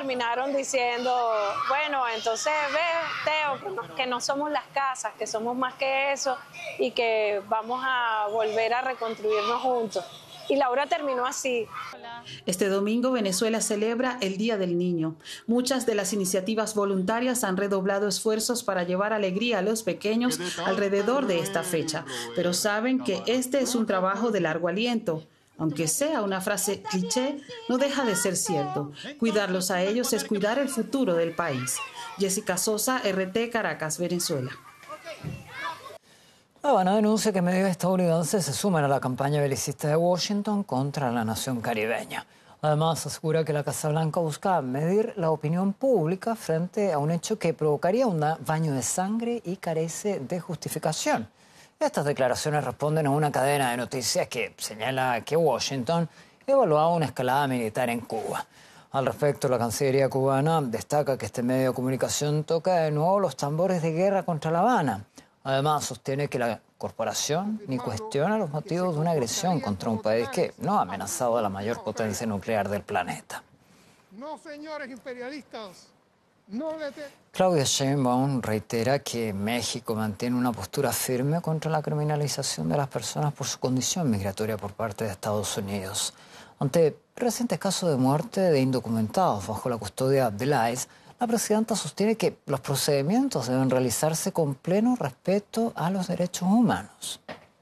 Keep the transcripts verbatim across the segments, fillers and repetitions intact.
terminaron diciendo, bueno, entonces ves, Teo, que no, que no somos las casas, que somos más que eso y que vamos a volver a reconstruirnos juntos. Y Laura terminó así. Este domingo Venezuela celebra el Día del Niño. Muchas de las iniciativas voluntarias han redoblado esfuerzos para llevar alegría a los pequeños alrededor de esta fecha, pero saben que este es un trabajo de largo aliento. Aunque sea una frase cliché, no deja de ser cierto. Cuidarlos a ellos es cuidar el futuro del país. Jessica Sosa, R T, Caracas, Venezuela. La Habana denuncia que medios estadounidenses se suman a la campaña belicista de Washington contra la nación caribeña. Además, asegura que la Casa Blanca busca medir la opinión pública frente a un hecho que provocaría un baño de sangre y carece de justificación. Estas declaraciones responden a una cadena de noticias que señala que Washington evaluaba una escalada militar en Cuba. Al respecto, la Cancillería cubana destaca que este medio de comunicación toca de nuevo los tambores de guerra contra La Habana. Además, sostiene que la corporación ni cuestiona los motivos de una agresión contra un país que no ha amenazado a la mayor potencia nuclear del planeta. No, señores imperialistas. No le te... Claudia Sheinbaum reitera que México mantiene una postura firme contra la criminalización de las personas por su condición migratoria por parte de Estados Unidos. Ante recientes casos de muerte de indocumentados bajo la custodia del I C E, la presidenta sostiene que los procedimientos deben realizarse con pleno respeto a los derechos humanos.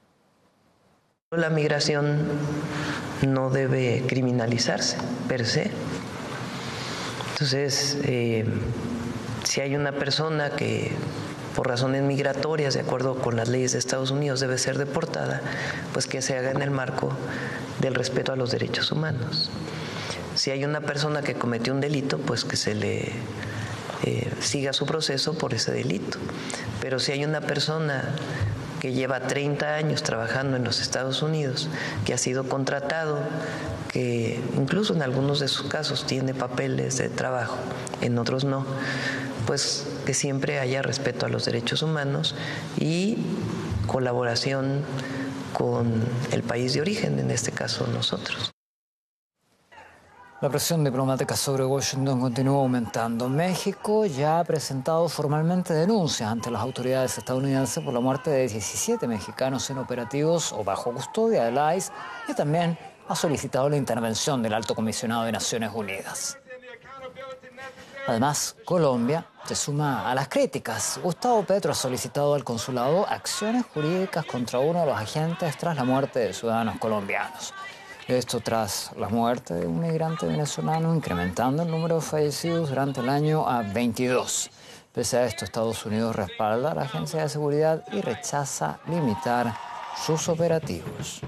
La migración no debe criminalizarse per se. Entonces, eh, si hay una persona que por razones migratorias, de acuerdo con las leyes de Estados Unidos, debe ser deportada, pues que se haga en el marco del respeto a los derechos humanos. Si hay una persona que cometió un delito, pues que se le eh, siga su proceso por ese delito. Pero si hay una persona que lleva treinta años trabajando en los Estados Unidos, que ha sido contratado, que incluso en algunos de sus casos tiene papeles de trabajo, en otros no, pues que siempre haya respeto a los derechos humanos y colaboración con el país de origen, en este caso nosotros. La presión diplomática sobre Washington continúa aumentando. México ya ha presentado formalmente denuncias ante las autoridades estadounidenses por la muerte de diecisiete mexicanos en operativos o bajo custodia del I C E y también ha solicitado la intervención del Alto Comisionado de Naciones Unidas. Además, Colombia se suma a las críticas. Gustavo Petro ha solicitado al consulado acciones jurídicas contra uno de los agentes tras la muerte de ciudadanos colombianos. Esto tras la muerte de un migrante venezolano, incrementando el número de fallecidos durante el año a veintidós. Pese a esto, Estados Unidos respalda a la Agencia de Seguridad y rechaza limitar sus operativos.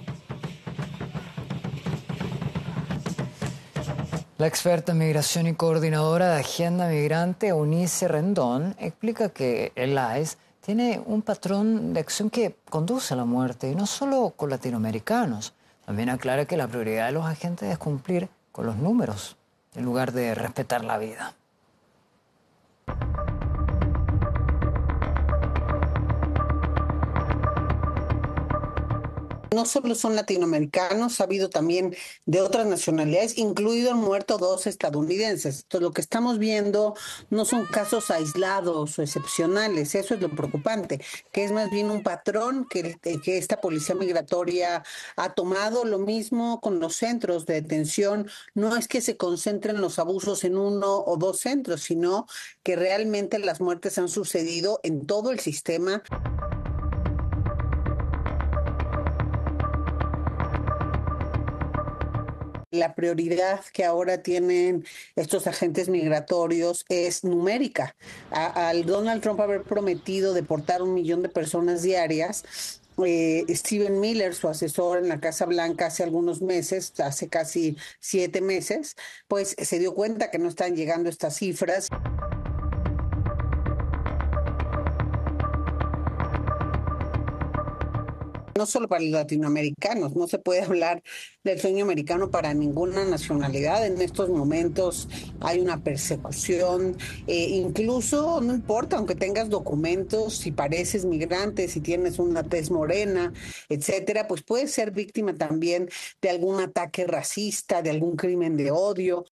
La experta en migración y coordinadora de Agenda Migrante, Eunice Rendón, explica que el I C E tiene un patrón de acción que conduce a la muerte, y no solo con latinoamericanos. También aclara que la prioridad de los agentes es cumplir con los números, en lugar de respetar la vida. No solo son latinoamericanos, ha habido también de otras nacionalidades, incluido han muerto dos estadounidenses. Entonces, lo que estamos viendo no son casos aislados o excepcionales, eso es lo preocupante, que es más bien un patrón que, que esta policía migratoria ha tomado. Lo mismo con los centros de detención, no es que se concentren los abusos en uno o dos centros, sino que realmente las muertes han sucedido en todo el sistema. La prioridad que ahora tienen estos agentes migratorios es numérica. A, al Donald Trump haber prometido deportar un millón de personas diarias, eh, Stephen Miller, su asesor en la Casa Blanca hace algunos meses, hace casi siete meses, pues se dio cuenta que no están llegando estas cifras. No solo para los latinoamericanos, no se puede hablar del sueño americano para ninguna nacionalidad. En estos momentos hay una persecución, eh, incluso no importa, aunque tengas documentos, si pareces migrante, si tienes una tez morena, etcétera, pues puedes ser víctima también de algún ataque racista, de algún crimen de odio.